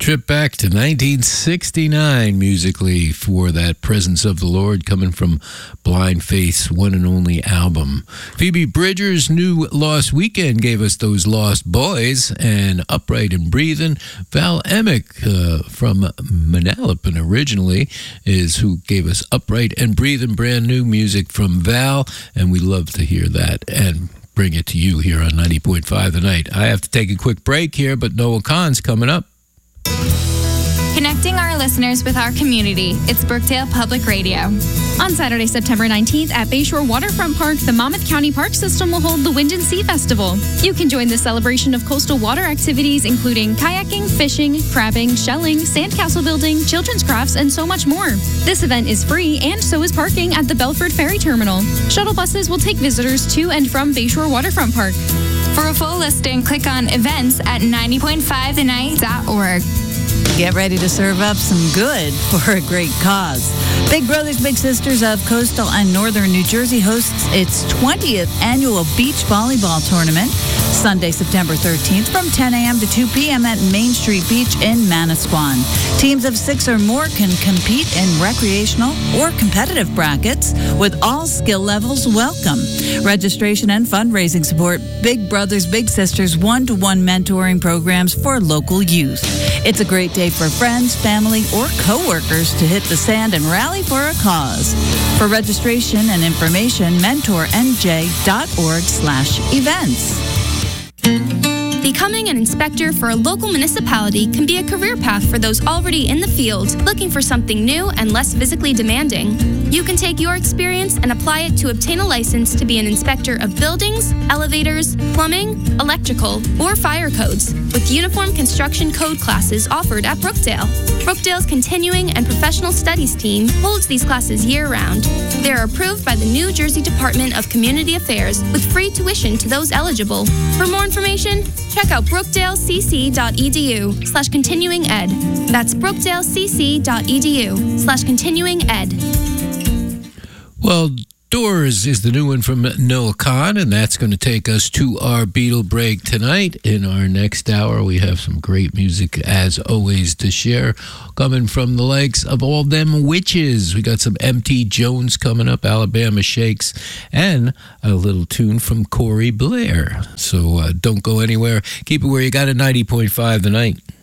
Trip back to 1969 musically for that Presence of the Lord coming from Blind Faith's one and only album. Phoebe Bridgers' new Lost Weekend gave us those Lost Boys, and Upright and Breathing. Val Emick from Manalapan originally is who gave us Upright and Breathing, brand new music from Val, and we love to hear that and bring it to you here on 90.5 The Night. I have to take a quick break here, but Noah Kahn's coming up. Connecting our listeners with our community, it's Brookdale Public Radio. On Saturday, September 19th at Bayshore Waterfront Park, the Monmouth County Park System will hold the Wind and Sea Festival. You can join the celebration of coastal water activities, including kayaking, fishing, crabbing, shelling, sandcastle building, children's crafts, and so much more. This event is free, and so is parking at the Belford Ferry Terminal. Shuttle buses will take visitors to and from Bayshore Waterfront Park. For a full listing, click on events at 90.5thenight.org. Get ready to serve up some good for a great cause. Big Brothers Big Sisters of Coastal and Northern New Jersey hosts its 20th annual beach volleyball tournament Sunday, September 13th from 10 a.m. to 2 p.m. at Main Street Beach in Manasquan. Teams of 6 or more can compete in recreational or competitive brackets with all skill levels welcome. Registration and fundraising support Big Brothers Big Sisters one-to-one mentoring programs for local youth. It's a great day for friends, family, or coworkers to hit the sand and rally for a cause. For registration and information, mentornj.org/events. Becoming an inspector for a local municipality can be a career path for those already in the field looking for something new and less physically demanding. You can take your experience and apply it to obtain a license to be an inspector of buildings, elevators, plumbing, electrical, or fire codes, with uniform construction code classes offered at Brookdale. Brookdale's Continuing and Professional Studies team holds these classes year-round. They are approved by the New Jersey Department of Community Affairs with free tuition to those eligible. For more information, check out brookdalecc.edu/continuinged. That's brookdalecc.edu/continuinged. Well, Doors is the new one from Noah Kahn, and that's going to take us to our Beatle break tonight. In our next hour, we have some great music, as always, to share, coming from the likes of All Them Witches. We got some M.T. Jones coming up, Alabama Shakes, and a little tune from Corey Blair. So don't go anywhere. Keep it where you got it, 90.5 The Night.